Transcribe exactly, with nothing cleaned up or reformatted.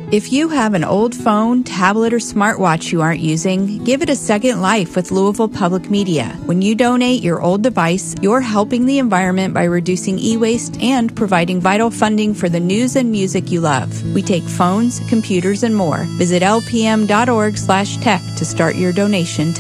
If you have an old phone, tablet, or smartwatch you aren't using, give it a second life with Louisville Public Media. When you donate your old device, you're helping the environment by reducing e-waste and providing vital funding for the news and music you love. We take phones, computers, and more. Visit lpm.org slash tech to start your donation